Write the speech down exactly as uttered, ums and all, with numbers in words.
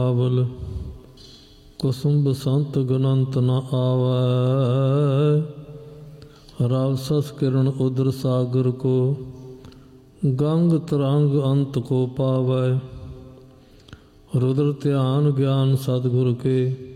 ਆਵਲ ਕੁਸੁਮ ਬਸੰਤ ਗੁਣੰਤ ਨ ਆਵੈ। ਰਵ ਸਸ ਕਿਰਨ ਉਦਰ ਸਾਗਰ ਕੋ ਗੰਗ ਤਰੰਗ ਅੰਤ ਕੋ ਪਾਵੈ। ਰੁਦਰ ਧਿਆਨ ਗਿਆਨ ਸਤਿਗੁਰ ਕੇ